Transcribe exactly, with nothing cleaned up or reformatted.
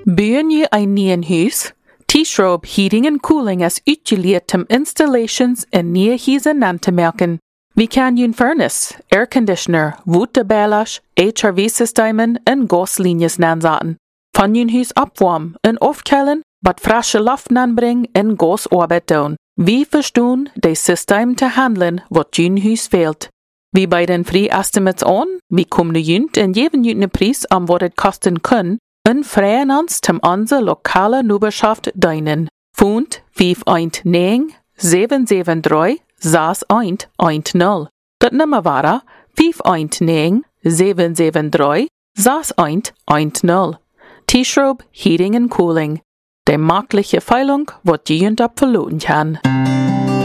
Bouwen je een nieuw huis? T-Schrob Heating and Cooling is uitgeleerd om installations in nieuwe huizen aan te merken. Wie kan je een furnace, airconditioner, waterballers, H R V-systemen en gaslijnen aanzetten? Van je huis opwarmen en afkoelen, wat frisse lucht aanbrengen en gasarbeid doen. Wie verstaan de systeem te handelen wat je huis fehlt? Wie bij den free estimates aan, wie komen junt en geven junt een prijs om wat het kosten kan, en vragen ons om onze lokale Nuberschaft dienen. Fund vijf een negen zeven zeven drie zes een een nul. Dat nummer waren vijf een negen zeven zeven drie zes een een nul. T-Schrob Heating and Cooling. De makkelijke Feilung, wat je junt op verloren kan.